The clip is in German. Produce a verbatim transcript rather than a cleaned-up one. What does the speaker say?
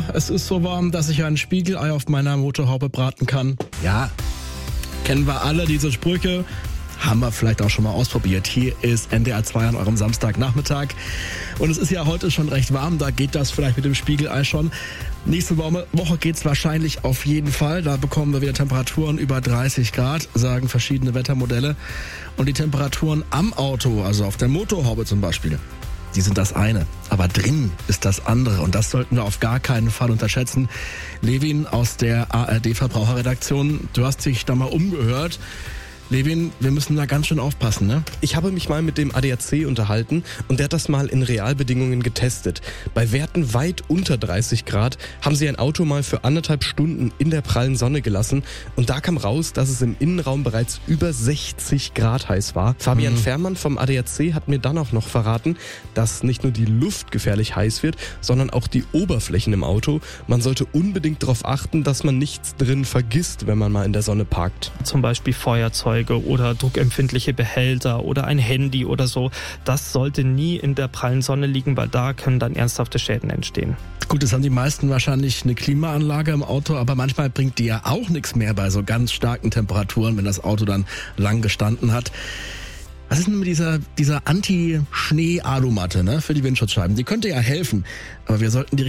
es ist so warm, dass ich ein Spiegelei auf meiner Motorhaube braten kann. Ja, kennen wir alle diese Sprüche. Haben wir vielleicht auch schon mal ausprobiert. Hier ist N D R zwei an eurem Samstagnachmittag. Und es ist ja heute schon recht warm, da geht das vielleicht mit dem Spiegelei schon. Nächste Woche geht's wahrscheinlich auf jeden Fall. Da bekommen wir wieder Temperaturen über dreißig Grad, sagen verschiedene Wettermodelle. Und die Temperaturen am Auto, also auf der Motorhaube zum Beispiel, die sind das eine. Aber drin ist das andere. Und das sollten wir auf gar keinen Fall unterschätzen. Levin aus der A R D-Verbraucherredaktion, du hast dich da mal umgehört. Levin, wir müssen da ganz schön aufpassen, ne? Ich habe mich mal mit dem A D A C unterhalten und der hat das mal in Realbedingungen getestet. Bei Werten weit unter dreißig Grad haben sie ein Auto mal für anderthalb Stunden in der prallen Sonne gelassen und da kam raus, dass es im Innenraum bereits über sechzig Grad heiß war. Fabian mhm. Fährmann vom A D A C hat mir dann auch noch verraten, dass nicht nur die Luft gefährlich heiß wird, sondern auch die Oberflächen im Auto. Man sollte unbedingt darauf achten, dass man nichts drin vergisst, wenn man mal in der Sonne parkt. Zum Beispiel Feuerzeug oder druckempfindliche Behälter oder ein Handy oder so. Das sollte nie in der prallen Sonne liegen, weil da können dann ernsthafte Schäden entstehen. Gut, das haben die meisten wahrscheinlich eine Klimaanlage im Auto, aber manchmal bringt die ja auch nichts mehr bei so ganz starken Temperaturen, wenn das Auto dann lang gestanden hat. Was ist denn mit dieser, dieser Anti-Schnee-Alumatte, ne, für die Windschutzscheiben? Die könnte ja helfen, aber wir sollten die